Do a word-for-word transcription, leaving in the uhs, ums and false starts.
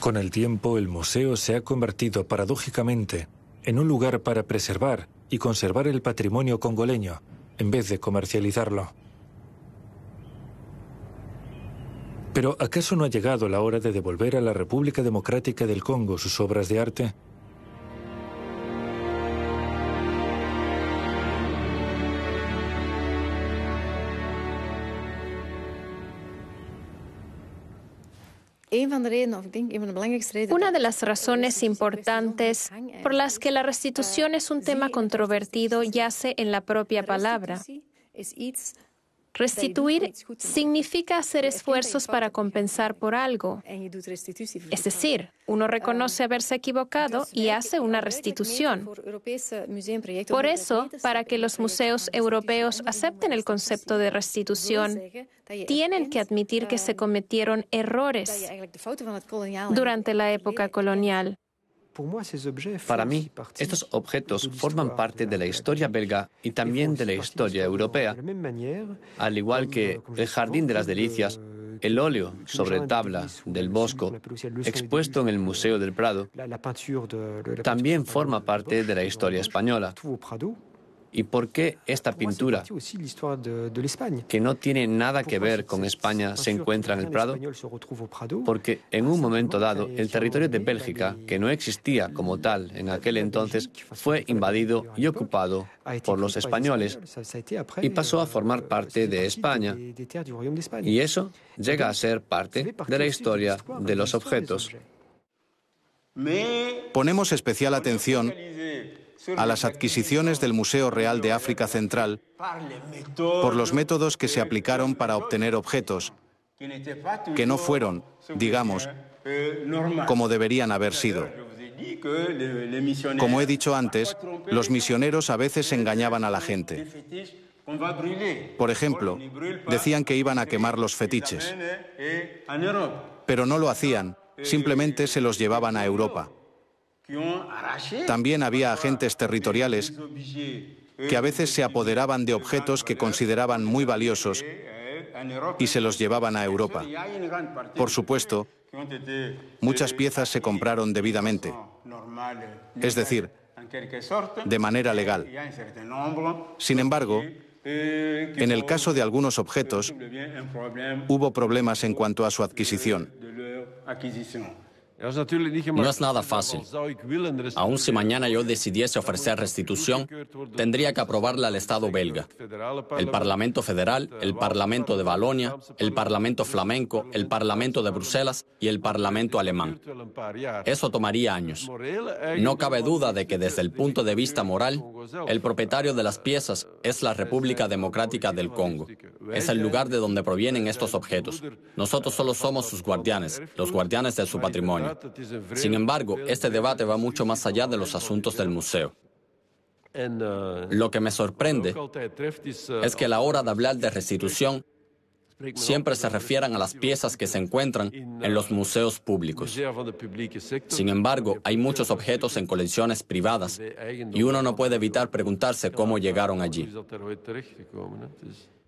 Con el tiempo, el museo se ha convertido paradójicamente en un lugar para preservar y conservar el patrimonio congoleño, en vez de comercializarlo. Pero ¿acaso no ha llegado la hora de devolver a la República Democrática del Congo sus obras de arte? Una de las razones importantes por las que la restitución es un tema controvertido yace en la propia palabra. Restituir significa hacer esfuerzos para compensar por algo. Es decir, uno reconoce haberse equivocado y hace una restitución. Por eso, para que los museos europeos acepten el concepto de restitución, tienen que admitir que se cometieron errores durante la época colonial. Para mí, estos objetos forman parte de la historia belga y también de la historia europea, al igual que el Jardín de las Delicias, el óleo sobre tabla del Bosco, expuesto en el Museo del Prado, también forma parte de la historia española. ¿Y por qué esta pintura, que no tiene nada que ver con España, se encuentra en el Prado? Porque en un momento dado, el territorio de Bélgica, que no existía como tal en aquel entonces, fue invadido y ocupado por los españoles y pasó a formar parte de España. Y eso llega a ser parte de la historia de los objetos. Ponemos especial atención a las adquisiciones del Museo Real de África Central por los métodos que se aplicaron para obtener objetos que no fueron, digamos, como deberían haber sido. Como he dicho antes, los misioneros a veces engañaban a la gente. Por ejemplo, decían que iban a quemar los fetiches, pero no lo hacían, simplemente se los llevaban a Europa. También había agentes territoriales que a veces se apoderaban de objetos que consideraban muy valiosos y se los llevaban a Europa. Por supuesto, muchas piezas se compraron debidamente, es decir, de manera legal. Sin embargo, en el caso de algunos objetos, hubo problemas en cuanto a su adquisición. No es nada fácil. Aun si mañana yo decidiese ofrecer restitución, tendría que aprobarla el Estado belga, el Parlamento Federal, el Parlamento de Valonia, el Parlamento Flamenco, el Parlamento de Bruselas y el Parlamento Alemán. Eso tomaría años. No cabe duda de que desde el punto de vista moral, el propietario de las piezas es la República Democrática del Congo. Es el lugar de donde provienen estos objetos. Nosotros solo somos sus guardianes, los guardianes de su patrimonio. Sin embargo, este debate va mucho más allá de los asuntos del museo. Lo que me sorprende es que a la hora de hablar de restitución, siempre se refieran a las piezas que se encuentran en los museos públicos. Sin embargo, hay muchos objetos en colecciones privadas y uno no puede evitar preguntarse cómo llegaron allí.